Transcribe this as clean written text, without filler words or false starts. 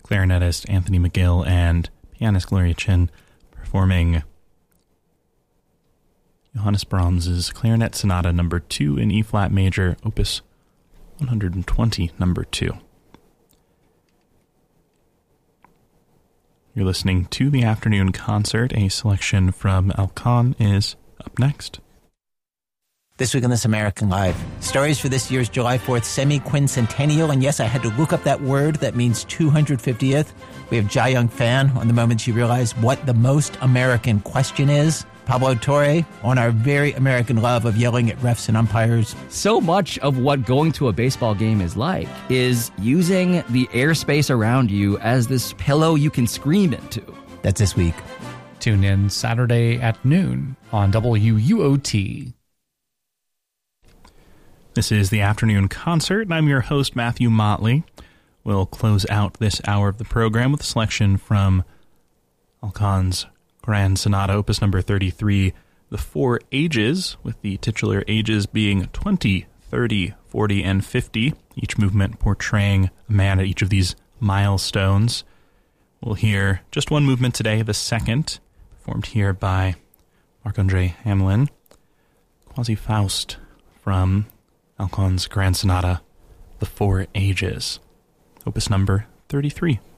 clarinetist Anthony McGill and pianist Gloria Chin performing Johannes Brahms's Clarinet Sonata No. 2 in E-flat major, Opus 120, No. 2. You're listening to the afternoon concert. A selection from Alkan is up next. This week on This American Life, stories for this year's July 4th semi-quincentennial. And yes, I had to look up that word that means 250th. We have Jai Young Fan on the moment you realize what the most American question is. Pablo Torre on our very American love of yelling at refs and umpires. So much of what going to a baseball game is like is using the airspace around you as this pillow you can scream into. That's this week. Tune in Saturday at noon on WUOT. This is the afternoon concert, and I'm your host, Matthew Motley. We'll close out this hour of the program with a selection from Alkan's Grand Sonata, Opus number 33, The Four Ages, with the titular ages being 20, 30, 40, and 50, each movement portraying a man at each of these milestones. We'll hear just one movement today, the second, performed here by Marc-André Hamelin, Quasi-Faust from Alkan's Grand Sonata, The Four Ages, Opus number 33.